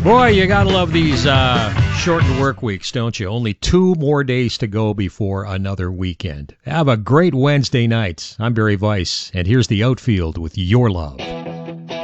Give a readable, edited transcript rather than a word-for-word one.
Boy, you gotta love these shortened work weeks, don't you? Only 2 more days to go before another weekend. Have a great Wednesday night. I'm Barry Weiss, and here's the outfield with Your Love.